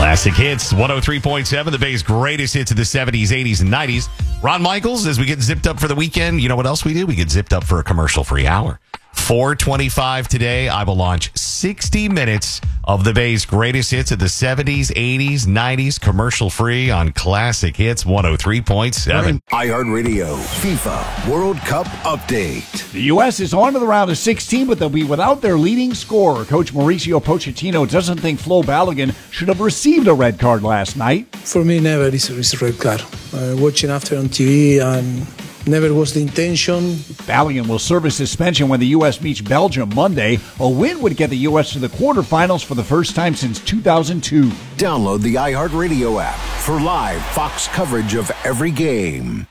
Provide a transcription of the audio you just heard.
Classic Hits, 103.7, the Bay's greatest hits of the 70s, 80s, and 90s. Ron Michaels, as we get zipped up for the weekend, you know what else we do? We get zipped up for a commercial-free hour. 4:25 today, I will launch 60 minutes of the Bay's greatest hits of the 70s, 80s, 90s, commercial-free on Classic Hits 103.7. iHeartRadio FIFA World Cup update. The U.S. is on to the round of 16, but they'll be without their leading scorer. Coach Mauricio Pochettino doesn't think Flo Balogun should have received a red card last night. For me, never is a red card. Watching after on TV and never was the intention. Balogun will serve a suspension when the U.S. meets Belgium Monday. A win would get the U.S. to the quarterfinals for the first time since 2002. Download the iHeartRadio app for live Fox coverage of every game.